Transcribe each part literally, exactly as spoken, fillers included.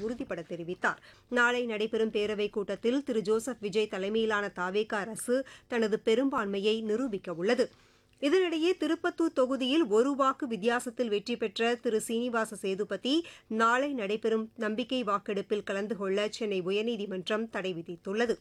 உறுதிபட தெரிவித்தார். நாளை நடைபெறும் பேரவைக் கூட்டத்தில் திரு ஜோசப் விஜய் தலைமையிலான தாவேகா அரசு தனது பெரும்பான்மையை நிரூபிக்க உள்ளது. இதனிடையே திருப்பத்தூர் தொகுதியில் ஒரு வாக்கு வித்தியாசத்தில் வெற்றி பெற்ற திரு சீனிவாச சேதுபதி நாளை நடைபெறும் நம்பிக்கை வாக்கெடுப்பில் கலந்து கொள்ள சென்னை உயர்நீதிமன்றம் தடை விதித்துள்ளது.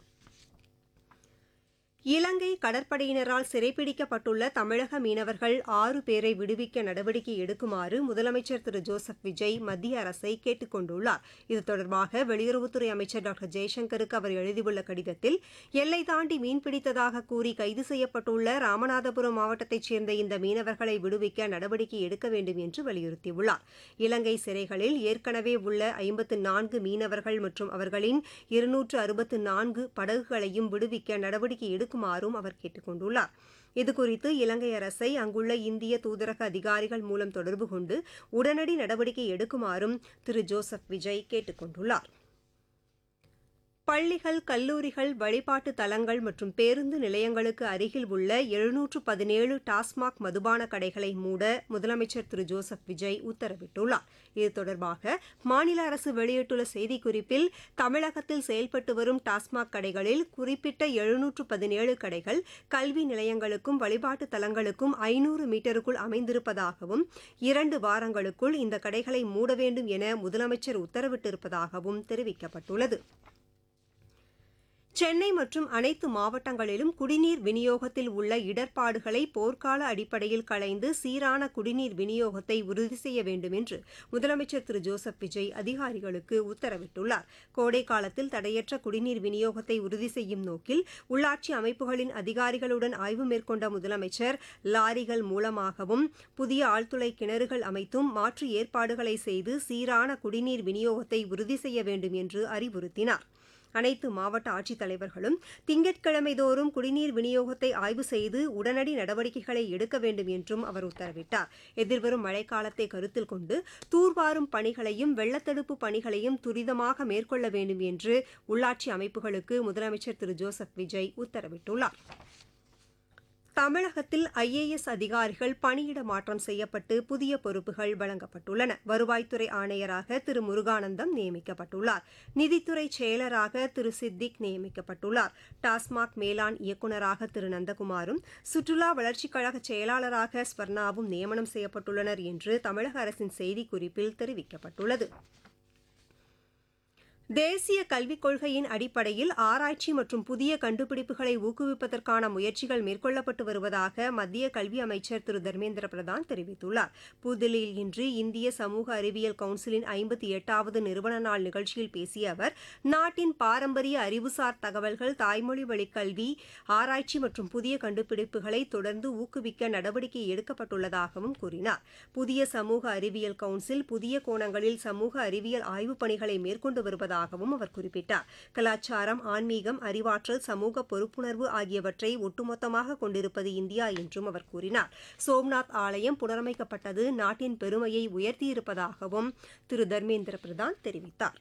இலங்கை கடற்படையினரால் சிறைப்பிடிக்கப்பட்டுள்ள தமிழக மீனவர்கள் ஆறு பேரை விடுவிக்க நடவடிக்கை எடுக்குமாறு முதலமைச்சர் திரு ஜோசப் விஜய் மத்திய அரசை கேட்டுக் கொண்டுள்ளார். இது தொடர்பாக வெளியுறவுத்துறை அமைச்சர் டாக்டர் ஜெய்சங்கருக்கு அவர் எழுதியுள்ள கடிதத்தில் எல்லை தாண்டி மீன்பிடித்ததாக கூறி கைது செய்யப்பட்டுள்ள ராமநாதபுரம் மாவட்டத்தைச் சேர்ந்த இந்த மீனவர்களை விடுவிக்க நடவடிக்கை எடுக்க வேண்டும் என்று வலியுறுத்தியுள்ளார். இலங்கை சிறைகளில் ஏற்கனவே உள்ள ஐம்பத்து நான்கு மீனவர்கள் மற்றும் அவர்களின் இருநூற்று அறுபத்து நான்கு படகுகளையும் விடுவிக்க நடவடிக்கை எடுக்க குமாரும் அவர் கேட்டுக் கொண்டுள்ளார். இதுகுறித்து இலங்கை அரசை அங்குள்ள இந்திய தூதரக அதிகாரிகள் மூலம் தொடர்பு கொண்டு உடனடி நடவடிக்கை எடுக்குமாறும் திரு ஜோசப் விஜய் கேட்டுக் கொண்டுள்ளார். பள்ளிகள், கல்லூரிகள், வழிபாட்டு தலங்கள் மற்றும் பேருந்து நிலையங்களுக்கு அருகில் உள்ள எழுநூற்று பதினேழு டாஸ்மாக் மதுபான கடைகளை மூட முதலமைச்சர் திரு ஜோசப் விஜய் உத்தரவிட்டுள்ளார். இது தொடர்பாக மாநில அரசு வெளியிட்டுள்ள செய்திக்குறிப்பில் தமிழகத்தில் செயல்பட்டு வரும் டாஸ்மாக் கடைகளில் குறிப்பிட்ட எழுநூற்று பதினேழு கடைகள் கல்வி நிலையங்களுக்கும் வழிபாட்டு தலங்களுக்கும் ஐநூறு மீட்டருக்குள் அமைந்திருப்பதாகவும் இரண்டு வாரங்களுக்குள் இந்த கடைகளை மூட வேண்டும் என முதலமைச்சர் உத்தரவிட்டிருப்பதாகவும் தெரிவிக்கப்பட்டுள்ளது. சென்னை மற்றும் அனைத்து மாவட்டங்களிலும் குடிநீர் விநியோகத்தில் உள்ள இடர்பாடுகளை போர்க்கால அடிப்படையில் களைந்து சீரான குடிநீர் விநியோகத்தை உறுதி செய்ய வேண்டும் என்று முதலமைச்சர் திரு ஜோசப் விஜய் அதிகாரிகளுக்கு உத்தரவிட்டுள்ளார். கோடை காலத்தில் தடையற்ற குடிநீர் விநியோகத்தை உறுதி செய்யும் நோக்கில் உள்ளாட்சி அமைப்புகளின் அதிகாரிகளுடன் ஆய்வு மேற்கொண்ட முதலமைச்சர் லாரிகள் மூலமாகவும் புதிய ஆழ்துளை கிணறுகள் அமைத்தும் மாற்று ஏற்பாடுகளை செய்து சீரான குடிநீர் விநியோகத்தை உறுதி செய்ய வேண்டும் என்று அறிவுறுத்தினார். அனைத்து மாவட்ட ஆட்சித்தலைவர்களும் திங்கட்கிழமை தோறும் குடிநீர் விநியோகத்தை ஆய்வு செய்து உடனடி நடவடிக்கைகளை எடுக்க வேண்டும் என்றும் அவர் உத்தரவிட்டார். எதிர்வரும் மழைக்காலத்தை கருத்தில் கொண்டு தூர்வாரும் பணிகளையும் வெள்ளத்தடுப்பு பணிகளையும் துரிதமாக மேற்கொள்ள வேண்டும் என்று உள்ளாட்சி அமைப்புகளுக்கு முதலமைச்சர் திரு ஜோசப் விஜய் உத்தரவிட்டுள்ளார். தமிழகத்தில் ஐ ஏ எஸ் அதிகாரிகள் பணியிட மாற்றம் செய்யப்பட்டு புதிய பொறுப்புகள் வழங்கப்பட்டுள்ளன. வருவாய்த்துறை ஆணையராக திரு முருகானந்தம் நியமிக்கப்பட்டுள்ளார். நிதித்துறை செயலராக திரு சித்திக் நியமிக்கப்பட்டுள்ளார். டாஸ்மாக் மேலாண் இயக்குநராக திரு நந்தகுமாரும் சுற்றுலா வளர்ச்சிக் கழக செயலாளராக ஸ்வர்ணாவும் நியமனம் செய்யப்பட்டுள்ளனர் என்று தமிழக அரசின் செய்திக்குறிப்பில் தெரிவிக்கப்பட்டுள்ளது. தேசிய கல்விக் கொள்கையின் அடிப்படையில் ஆராய்ச்சி மற்றும் புதிய கண்டுபிடிப்புகளை ஊக்குவிப்பதற்கான முயற்சிகள் மேற்கொள்ளப்பட்டு வருவதாக மத்திய கல்வி அமைச்சர் திரு தர்மேந்திர பிரதான் தெரிவித்துள்ளார். புதுதில்லியில் இன்று இந்திய சமூக அறிவியல் கவுன்சிலின் ஐம்பத்தி எட்டாவது நிறுவன நாள் நிகழ்ச்சியில் பேசிய அவர் நாட்டின் பாரம்பரிய அறிவுசார் தகவல்கள், தாய்மொழி வழிக் கல்வி, ஆராய்ச்சி மற்றும் புதிய கண்டுபிடிப்புகளை தொடர்ந்து ஊக்குவிக்க நடவடிக்கை எடுக்கப்பட்டுள்ளதாகவும் கூறினார். புதிய சமூக அறிவியல் கவுன்சில் புதிய கோணங்களில் சமூக அறிவியல் ஆய்வுப் பணிகளை மேற்கொண்டு வருவதாக அவர் குறிப்பிட்டார். கலாச்சாரம், ஆன்மீகம், அறிவாற்றல், சமூக பொறுப்புணர்வு ஆகியவற்றை ஒட்டுமொத்தமாக கொண்டிருப்பது இந்தியா என்றும் அவர் கூறினார். சோம்நாத் ஆலயம் புனரமைக்கப்பட்டது நாட்டின் பெருமையை உயர்த்தியிருப்பதாகவும் திரு தர்மேந்திர பிரதான் தெரிவித்தார்.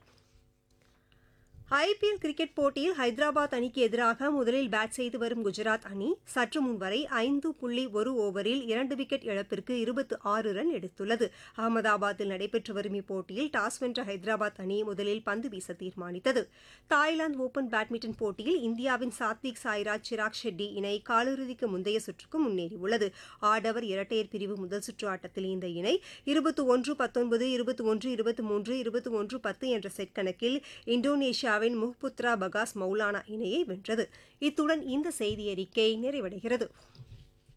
ஐ பி எல் கிரிக்கெட் போட்டியில் ஹைதராபாத் அணிக்கு எதிராக முதலில் பேட் செய்து வரும் குஜராத் அணி சற்று முன்வரை ஐந்து புள்ளி ஒரு ஓவரில் இரண்டு விக்கெட் இழப்பிற்கு இருபத்தி ஆறு ரன் எடுத்துள்ளது. அகமதாபாத்தில் நடைபெற்று வரும் இப்போட்டியில் டாஸ் வென்ற ஹைதராபாத் அணி முதலில் பந்து வீச தீர்மானித்தது. தாய்லாந்து ஓபன் பேட்மிண்டன் போட்டியில் இந்தியாவின் சாத்விக் சாய்ராஜ், சிராக் ஷெட்டி இணை காலிறுதிக்கு முந்தைய சுற்றுக்கு முன்னேறியுள்ளது. ஆடவர் இரட்டையர் பிரிவு முதல் சுற்று ஆட்டத்தில் இந்த இணை இருபத்தி ஒன்று பத்தொன்பது, இருபத்தி ஒன்று இருபத்தி மூன்று, இருபத்தி ஒன்று பத்து என்ற செட் கணக்கில் இந்தோனேஷியா முஹ்புத்ரா பகாஸ் மௌலானா இணையை வென்றது. இத்துடன் இந்த செய்தியறிக்கை நிறைவடைகிறது.